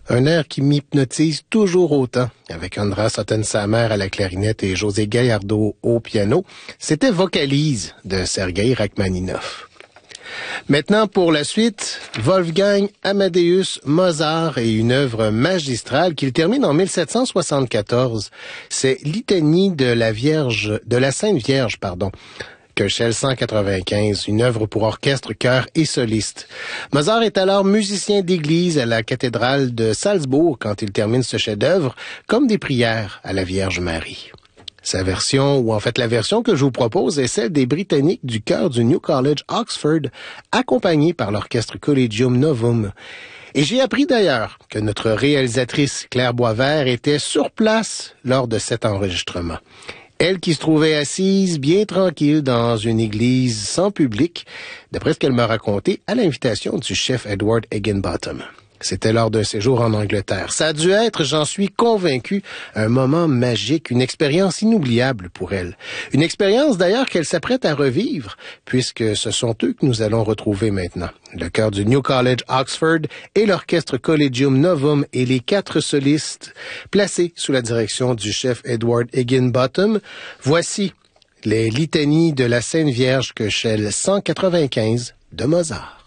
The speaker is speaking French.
Un air qui m'hypnotise toujours autant, avec Andras Ottensamer à la clarinette et José Gallardo au piano, c'était Vocalise de Sergueï Rachmaninov. Maintenant, pour la suite, Wolfgang Amadeus Mozart et une œuvre magistrale qu'il termine en 1774. C'est Litanie de la Sainte Vierge, Köchel 195, une œuvre pour orchestre, chœur et soliste. Mozart est alors musicien d'église à la cathédrale de Salzbourg quand il termine ce chef-d'œuvre, comme des prières à la Vierge Marie. Sa version, ou en fait la version que je vous propose, est celle des Britanniques du chœur du New College Oxford, accompagnés par l'orchestre Collegium Novum. Et j'ai appris d'ailleurs que notre réalisatrice Claire Boisvert était sur place lors de cet enregistrement. Elle qui se trouvait assise bien tranquille dans une église sans public, d'après ce qu'elle m'a raconté, à l'invitation du chef Edward Higginbotham. C'était lors d'un séjour en Angleterre. Ça a dû être, j'en suis convaincu, un moment magique, une expérience inoubliable pour elle. Une expérience d'ailleurs qu'elle s'apprête à revivre, puisque ce sont eux que nous allons retrouver maintenant. Le chœur du New College Oxford et l'orchestre Collegium Novum et les 4 solistes placés sous la direction du chef Edward Higginbotham. Voici les litanies de la Sainte Vierge Köchel 195 de Mozart.